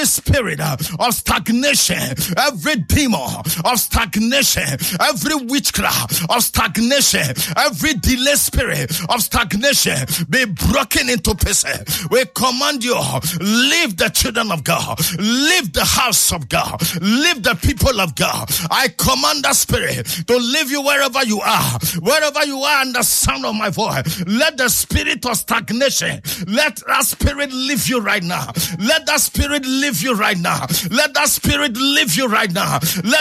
spirit of stagnation, every demon of stagnation, every witchcraft of stagnation, every delay spirit of stagnation be broken into pieces. We command you, leave the children of God, leave the house of God, leave the people of God. I command that spirit to leave you wherever you are and the sound of my voice. Let the spirit of stagnation, let that spirit leave you right now. Let that spirit leave you right now. Let that spirit leave you right now. Let